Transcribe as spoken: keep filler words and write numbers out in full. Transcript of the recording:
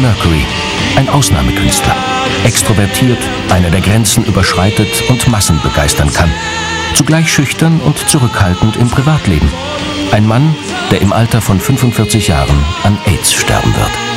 Mercury, ein Ausnahmekünstler. Extrovertiert, einer der Grenzen überschreitet und Massen begeistern kann. Zugleich schüchtern und zurückhaltend im Privatleben. Ein Mann, der im Alter von fünfundvierzig Jahren an AIDS sterben wird.